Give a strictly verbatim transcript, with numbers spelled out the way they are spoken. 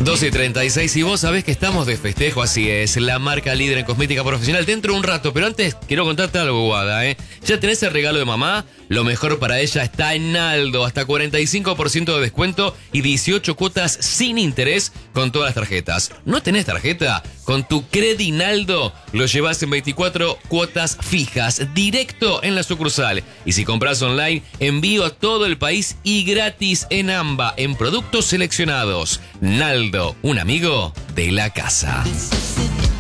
doce y treinta y seis, y vos sabés que estamos de festejo, así es, la marca líder en cosmética profesional dentro de un rato, pero antes quiero contarte algo, Guada, ¿eh? ¿Ya tenés el regalo de mamá? Lo mejor para ella está en Naldo, hasta cuarenta y cinco por ciento de descuento y dieciocho cuotas sin interés con todas las tarjetas. ¿No tenés tarjeta? Con tu Credi Naldo lo llevas en veinticuatro cuotas fijas, directo en la sucursal. Y si compras online, envío a todo el país y gratis en AMBA, en productos seleccionados. Naldo, un amigo de la casa.